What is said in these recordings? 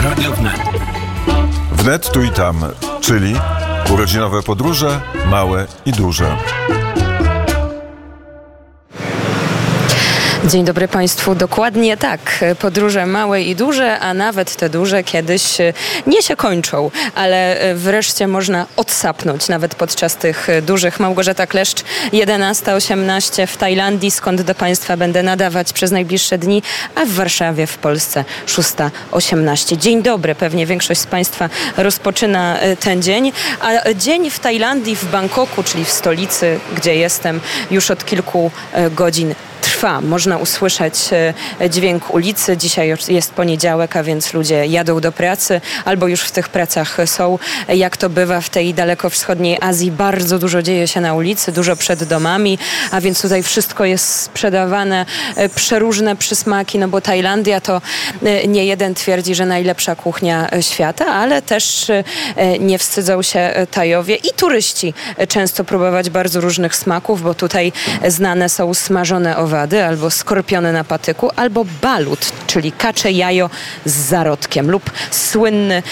Radio Wnet. Wnet tu i tam, czyli urodzinowe podróże, małe i duże. Dzień dobry Państwu. Dokładnie tak. Podróże małe i duże, a nawet te duże kiedyś nie się kończą, ale wreszcie można odsapnąć nawet podczas tych dużych. Małgorzata Kleszcz, 11:18 w Tajlandii, skąd do Państwa będę nadawać przez najbliższe dni, a w Warszawie w Polsce 6:18. Dzień dobry. Pewnie większość z Państwa rozpoczyna ten dzień, a dzień w Tajlandii, w Bangkoku, czyli w stolicy, gdzie jestem już od kilku godzin trwa. Można usłyszeć dźwięk ulicy. Dzisiaj jest poniedziałek, a więc ludzie jadą do pracy albo już w tych pracach są. Jak to bywa w tej dalekowschodniej Azji, bardzo dużo dzieje się na ulicy, dużo przed domami, a więc tutaj wszystko jest sprzedawane, przeróżne przysmaki, no bo Tajlandia to nie jeden twierdzi, że najlepsza kuchnia świata, ale też nie wstydzą się Tajowie i turyści często próbować bardzo różnych smaków, bo tutaj znane są smażone owady, albo skorpiony na patyku, albo balut, czyli kacze jajo z zarodkiem, lub słynny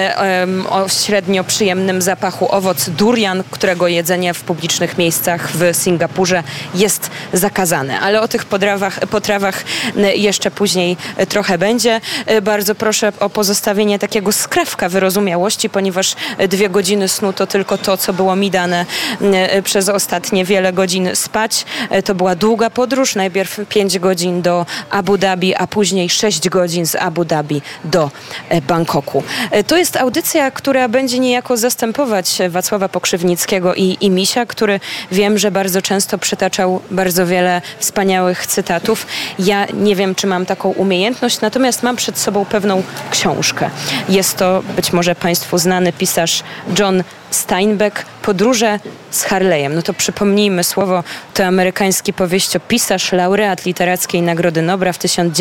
o średnio przyjemnym zapachu owoc durian, którego jedzenie w publicznych miejscach w Singapurze jest zakazane. Ale o tych potrawach jeszcze później trochę będzie. Bardzo proszę o pozostawienie takiego skrawka wyrozumiałości, ponieważ 2 godziny snu to tylko to, co było mi dane przez ostatnie wiele godzin spać. To była długa podróż. Najpierw 5 godzin do Abu Dhabi, a później 6 godzin z Abu Dhabi do Bangkoku. To jest audycja, która będzie niejako zastępować Wacława Pokrzywnickiego i Misia, który wiem, że bardzo często przytaczał bardzo wiele wspaniałych cytatów. Ja nie wiem, czy mam taką umiejętność, natomiast mam przed sobą pewną książkę. Jest to być może Państwu znany pisarz John Steinbeck, Podróże z Harley'em. No to przypomnijmy słowo, to amerykański powieściopisarz, laureat Literackiej Nagrody Nobla w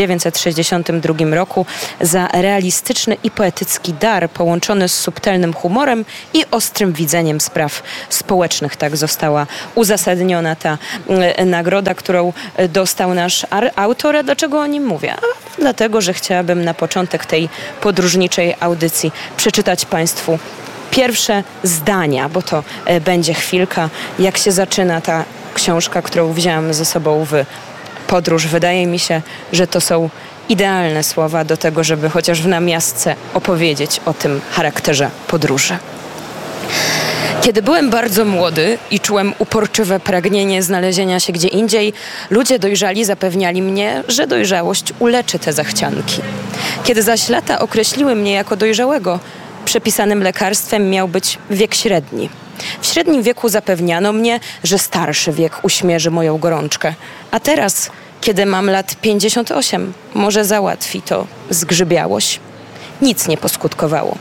1962 roku za realistyczny i poetycki dar połączony z subtelnym humorem i ostrym widzeniem spraw społecznych. Tak została uzasadniona ta nagroda, którą dostał nasz autor. A dlaczego o nim mówię? Dlatego, że chciałabym na początek tej podróżniczej audycji przeczytać Państwu pierwsze zdania, bo to będzie chwilka, jak się zaczyna ta książka, którą wzięłam ze sobą w podróż. Wydaje mi się, że to są idealne słowa do tego, żeby chociaż w namiastce opowiedzieć o tym charakterze podróży. Kiedy byłem bardzo młody i czułem uporczywe pragnienie znalezienia się gdzie indziej, ludzie dojrzali zapewniali mnie, że dojrzałość uleczy te zachcianki. Kiedy zaś lata określiły mnie jako dojrzałego, przepisanym lekarstwem miał być wiek średni. W średnim wieku zapewniano mnie, że starszy wiek uśmierzy moją gorączkę. A teraz, kiedy mam lat 58, może załatwi to zgrzybiałość. Nic nie poskutkowało.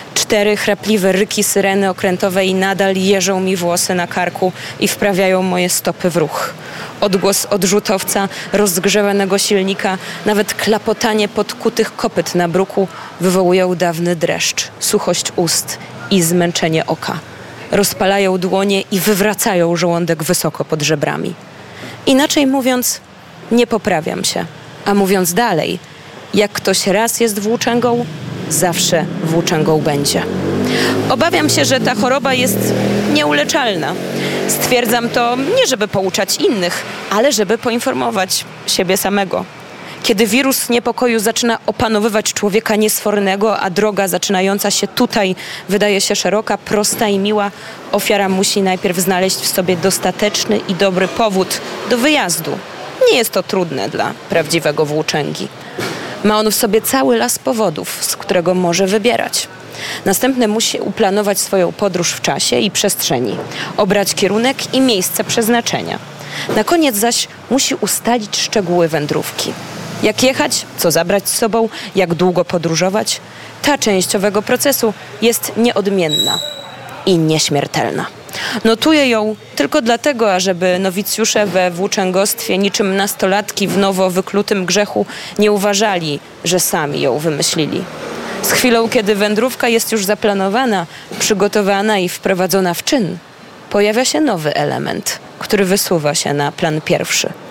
4 chrapliwe ryki syreny okrętowej nadal jeżą mi włosy na karku i wprawiają moje stopy w ruch. Odgłos odrzutowca, rozgrzewanego silnika, nawet klapotanie podkutych kopyt na bruku wywołują dawny dreszcz, suchość ust i zmęczenie oka. Rozpalają dłonie i wywracają żołądek wysoko pod żebrami. Inaczej mówiąc, nie poprawiam się. A mówiąc dalej, jak ktoś raz jest włóczęgą, zawsze włóczęgą będzie. Obawiam się, że ta choroba jest nieuleczalna. Stwierdzam to nie, żeby pouczać innych, ale żeby poinformować siebie samego. Kiedy wirus niepokoju zaczyna opanowywać człowieka niesfornego, a droga zaczynająca się tutaj wydaje się szeroka, prosta i miła, ofiara musi najpierw znaleźć w sobie dostateczny i dobry powód do wyjazdu. Nie jest to trudne dla prawdziwego włóczęgi. Ma on w sobie cały las powodów, z którego może wybierać. Następnie musi uplanować swoją podróż w czasie i przestrzeni, obrać kierunek i miejsce przeznaczenia. Na koniec zaś musi ustalić szczegóły wędrówki. Jak jechać, co zabrać z sobą, jak długo podróżować. Ta część owego procesu jest nieodmienna i nieśmiertelna. Notuję ją tylko dlatego, ażeby nowicjusze we włóczęgostwie niczym nastolatki w nowo wyklutym grzechu nie uważali, że sami ją wymyślili. Z chwilą, kiedy wędrówka jest już zaplanowana, przygotowana i wprowadzona w czyn, pojawia się nowy element, który wysuwa się na plan pierwszy.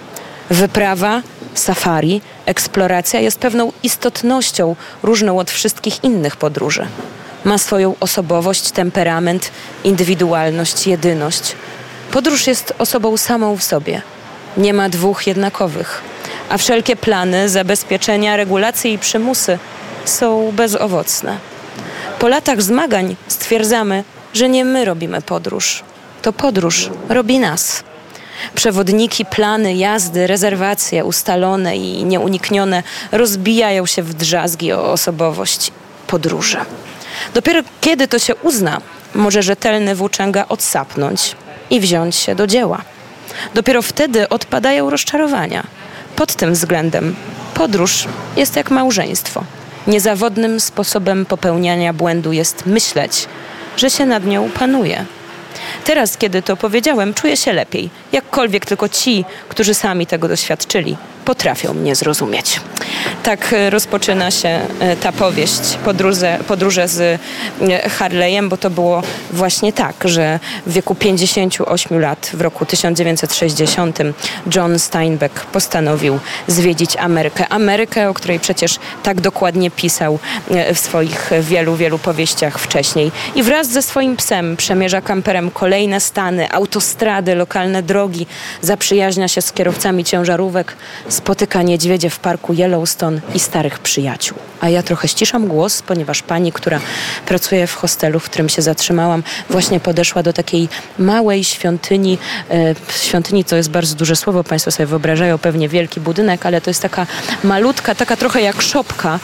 Wyprawa, safari, eksploracja jest pewną istotnością różną od wszystkich innych podróży. Ma swoją osobowość, temperament, indywidualność, jedyność. Podróż jest osobą samą w sobie. Nie ma dwóch jednakowych. A wszelkie plany, zabezpieczenia, regulacje i przymusy są bezowocne. Po latach zmagań stwierdzamy, że nie my robimy podróż. To podróż robi nas. Przewodniki, plany, jazdy, rezerwacje ustalone i nieuniknione rozbijają się w drzazgi o osobowość podróży. Dopiero kiedy to się uzna, może rzetelny włóczęga odsapnąć i wziąć się do dzieła. Dopiero wtedy odpadają rozczarowania. Pod tym względem podróż jest jak małżeństwo. Niezawodnym sposobem popełniania błędu jest myśleć, że się nad nią panuje. Teraz, kiedy to powiedziałem, czuję się lepiej. Jakkolwiek tylko ci, którzy sami tego doświadczyli, potrafią mnie zrozumieć. Tak rozpoczyna się ta powieść, podróże z Harley'em, bo to było właśnie tak, że w wieku 58 lat, w roku 1960, John Steinbeck postanowił zwiedzić Amerykę. Amerykę, o której przecież tak dokładnie pisał w swoich wielu powieściach wcześniej. I wraz ze swoim psem przemierza kamperem kolejne stany, autostrady, lokalne drogi, zaprzyjaźnia się z kierowcami ciężarówek, spotyka niedźwiedzie w parku Yellowstone i starych przyjaciół. A ja trochę ściszam głos, ponieważ pani, która pracuje w hostelu, w którym się zatrzymałam, właśnie podeszła do takiej małej świątyni. Świątyni to jest bardzo duże słowo, państwo sobie wyobrażają pewnie wielki budynek, ale to jest taka malutka, taka trochę jak szopka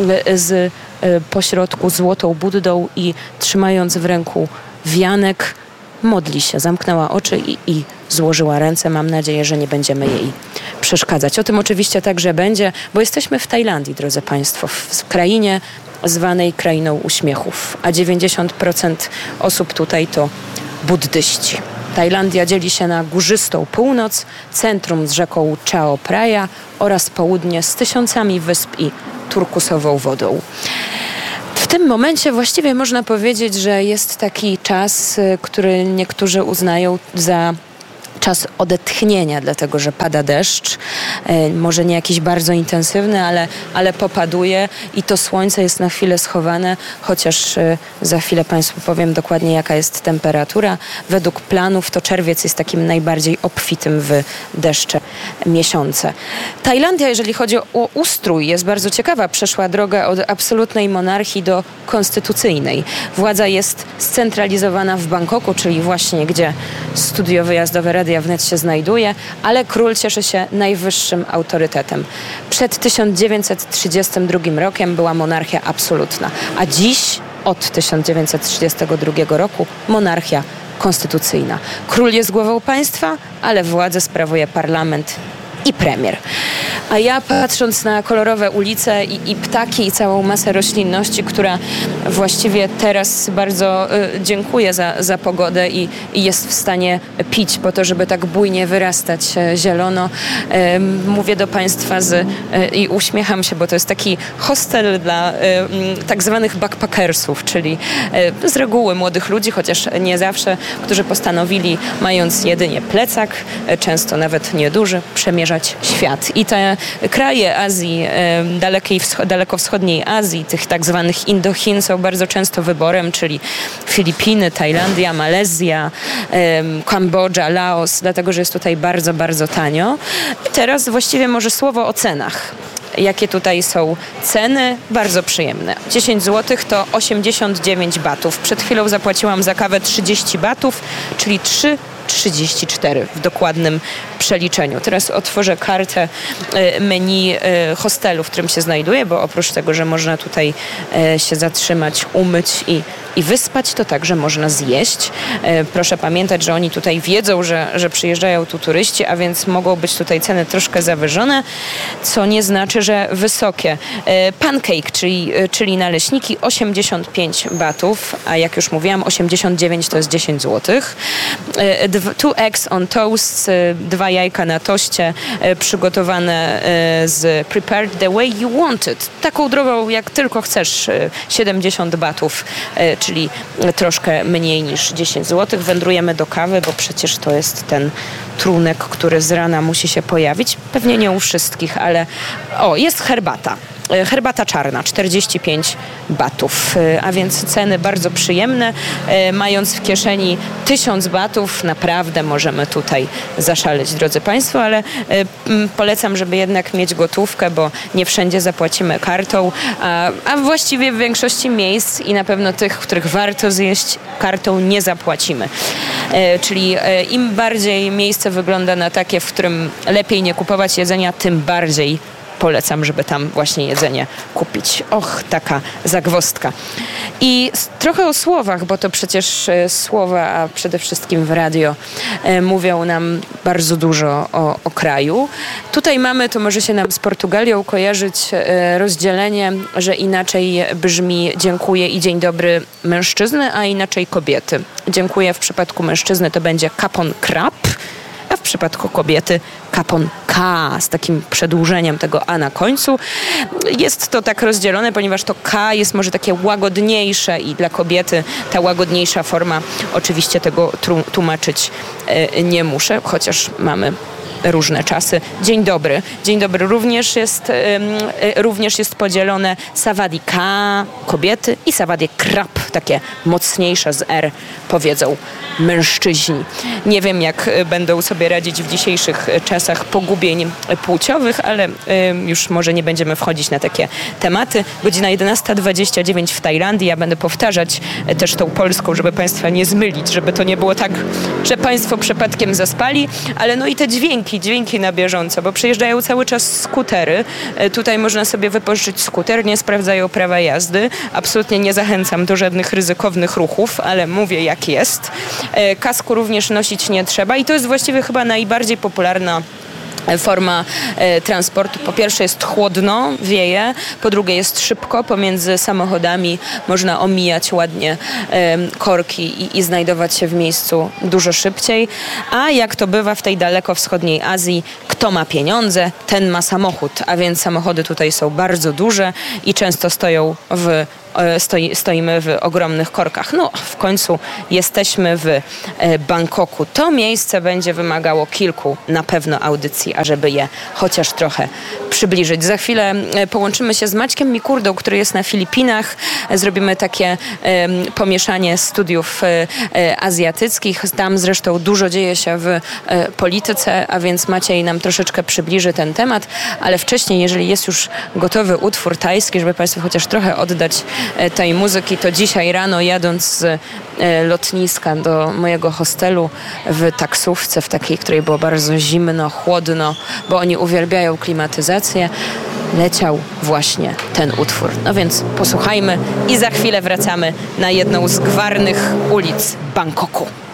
z pośrodku złotą Buddą i trzymając w ręku wianek, modli się, zamknęła oczy i złożyła ręce. Mam nadzieję, że nie będziemy jej przeszkadzać. O tym oczywiście także będzie, bo jesteśmy w Tajlandii, drodzy państwo, w krainie zwanej krainą uśmiechów, a 90% osób tutaj to buddyści. Tajlandia dzieli się na górzystą północ, centrum z rzeką Chao Phraya oraz południe z tysiącami wysp i turkusową wodą. W tym momencie właściwie można powiedzieć, że jest taki czas, który niektórzy uznają za czas odetchnienia, dlatego że pada deszcz, może nie jakiś bardzo intensywny, ale popaduje i to słońce jest na chwilę schowane, chociaż za chwilę państwu powiem dokładnie, jaka jest temperatura. Według planów to czerwiec jest takim najbardziej obfitym w deszcze miesiące. Tajlandia, jeżeli chodzi o ustrój, jest bardzo ciekawa. Przeszła drogę od absolutnej monarchii do konstytucyjnej. Władza jest scentralizowana w Bangkoku, czyli właśnie gdzie studio wyjazdowe Radia Wnet się znajduje, ale król cieszy się najwyższym autorytetem. Przed 1932 rokiem była monarchia absolutna, a dziś od 1932 roku monarchia konstytucyjna. Król jest głową państwa, ale władzę sprawuje parlament i premier. A ja patrząc na kolorowe ulice i ptaki i całą masę roślinności, która właściwie teraz bardzo dziękuję za pogodę i jest w stanie pić po to, żeby tak bujnie wyrastać zielono. Mówię do państwa i uśmiecham się, bo to jest taki hostel dla tak zwanych backpackersów, czyli z reguły młodych ludzi, chociaż nie zawsze, którzy postanowili, mając jedynie plecak, często nawet nieduży, przemierzać świat. I te kraje Azji, dalekowschodniej Azji, tych tak zwanych Indochin są bardzo często wyborem, czyli Filipiny, Tajlandia, Malezja, Kambodża, Laos, dlatego że jest tutaj bardzo, bardzo tanio. I teraz właściwie może słowo o cenach. Jakie tutaj są ceny? Bardzo przyjemne. 10 zł to 89 batów. Przed chwilą zapłaciłam za kawę 30 batów, czyli 3,34 w dokładnym przeliczeniu. Teraz otworzę kartę menu hostelu, w którym się znajduję, bo oprócz tego, że można tutaj się zatrzymać, umyć i wyspać, to także można zjeść. Proszę pamiętać, że oni tutaj wiedzą, że przyjeżdżają tu turyści, a więc mogą być tutaj ceny troszkę zawyżone, co nie znaczy, że wysokie. Pancake, czyli naleśniki, 85 batów, a jak już mówiłam, 89 to jest 10 zł. 2 eggs on toast, 2 jajka na toście, przygotowane z prepared the way you want it. Taką drogą, jak tylko chcesz, 70 batów, czyli troszkę mniej niż 10 zł. Wędrujemy do kawy, bo przecież to jest ten trunek, który z rana musi się pojawić. Pewnie nie u wszystkich, ale jest herbata. Herbata czarna, 45 batów, a więc ceny bardzo przyjemne. Mając w kieszeni 1000 batów, naprawdę możemy tutaj zaszaleć, drodzy Państwo, ale polecam, żeby jednak mieć gotówkę, bo nie wszędzie zapłacimy kartą, a właściwie w większości miejsc i na pewno tych, w których warto zjeść, kartą nie zapłacimy. Czyli im bardziej miejsce wygląda na takie, w którym lepiej nie kupować jedzenia, tym bardziej polecam, żeby tam właśnie jedzenie kupić. Taka zagwozdka. I trochę o słowach, bo to przecież słowa, a przede wszystkim w radio, mówią nam bardzo dużo o kraju. Tutaj mamy, to może się nam z Portugalią kojarzyć, rozdzielenie, że inaczej brzmi dziękuję i dzień dobry mężczyzny, a inaczej kobiety. Dziękuję w przypadku mężczyzny to będzie kapon krap, a w przypadku kobiety kapon K z takim przedłużeniem tego A na końcu. Jest to tak rozdzielone, ponieważ to K jest może takie łagodniejsze i dla kobiety ta łagodniejsza forma, oczywiście tego tłumaczyć nie muszę, chociaż mamy różne czasy. Dzień dobry. Dzień dobry również jest podzielone savadi K kobiety i savadi krap, takie mocniejsze z R, powiedzą mężczyźni. Nie wiem, jak będą sobie radzić w dzisiejszych czasach pogubień płciowych, ale już może nie będziemy wchodzić na takie tematy. Godzina 11:29 w Tajlandii. Ja będę powtarzać też tą polską, żeby Państwa nie zmylić, żeby to nie było tak, że Państwo przypadkiem zaspali, ale i te dźwięki na bieżąco, bo przyjeżdżają cały czas skutery. Tutaj można sobie wypożyczyć skuter, nie sprawdzają prawa jazdy. Absolutnie nie zachęcam do żadnych ryzykownych ruchów, ale mówię jak jest. Kasku również nosić nie trzeba i to jest właściwie chyba najbardziej popularna forma transportu. Po pierwsze jest chłodno, wieje, po drugie jest szybko, pomiędzy samochodami można omijać ładnie korki i znajdować się w miejscu dużo szybciej, a jak to bywa w tej dalekowschodniej Azji, kto ma pieniądze, ten ma samochód, a więc samochody tutaj są bardzo duże i często stoimy w ogromnych korkach. W końcu jesteśmy w Bangkoku. To miejsce będzie wymagało kilku na pewno audycji, ażeby je chociaż trochę przybliżyć. Za chwilę połączymy się z Maćkiem Mikurdą, który jest na Filipinach. Zrobimy takie pomieszanie studiów azjatyckich. Tam zresztą dużo dzieje się w polityce, a więc Maciej nam troszeczkę przybliży ten temat, ale wcześniej, jeżeli jest już gotowy utwór tajski, żeby Państwu chociaż trochę oddać tej muzyki, to dzisiaj rano jadąc z lotniska do mojego hostelu w taksówce, w takiej, której było bardzo zimno, chłodno, bo oni uwielbiają klimatyzację, leciał właśnie ten utwór. Więc posłuchajmy i za chwilę wracamy na jedną z gwarnych ulic Bangkoku.